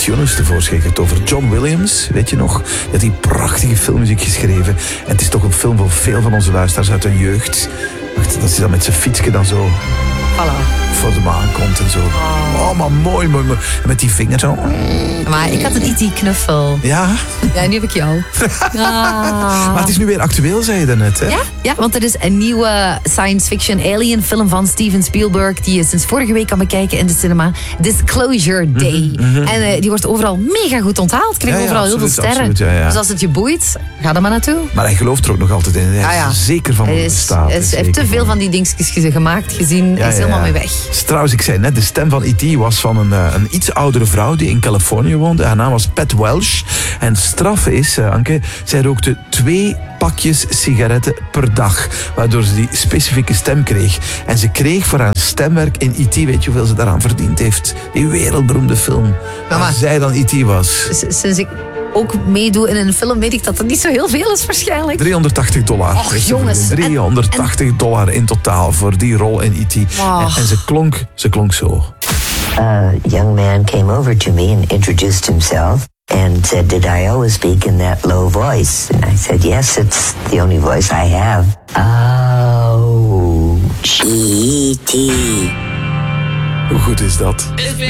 tunes tevoorschijn getoverd. John Williams, weet je nog? Die had die prachtige filmmuziek geschreven. En het is toch een film voor veel van onze luisteraars uit hun jeugd. Wacht, dat is dan met zijn fietsje dan zo... Voilà. Voor de maan komt en zo. Oh, maar mooi. En met die vinger zo. Maar ik had een E.T. Ja? Ja, nu heb ik jou. Maar het is nu weer actueel, zei je daarnet, hè? Ja, want er is een nieuwe science fiction alien film van Steven Spielberg die je sinds vorige week kan bekijken in de cinema. Disclosure Day. En die wordt overal mega goed onthaald. Krijgt overal absoluut, heel veel sterren. Absoluut, ja. Dus als het je boeit, ga er maar naartoe. Maar hij gelooft er ook nog altijd in. Hij is zeker van hoe het staat. Hij heeft te veel van die dingetjes gemaakt, gezien. Hij is helemaal mee weg. Trouwens, ik zei net, de stem van E.T. was van een iets oudere vrouw die in Californië woonde. Haar naam was Pat Welsh. En straf is, Anke, zij rookte 2 pakjes sigaretten per dag. Waardoor ze die specifieke stem kreeg. En ze kreeg voor haar stemwerk in E.T. Weet je hoeveel ze daaraan verdiend heeft? Die wereldberoemde film. Waar zij dan E.T. was. Sinds ik ook meedoe in een film, weet ik dat het niet zo heel veel is waarschijnlijk. $380. Och, jongens. $380 in totaal voor die rol in E.T. En ze klonk zo. A young man came over to me and introduced himself and said, "Did I always speak in that low voice?" And I said, "Yes, it's the only voice I have." Oh, G.E.T. Hoe goed is dat?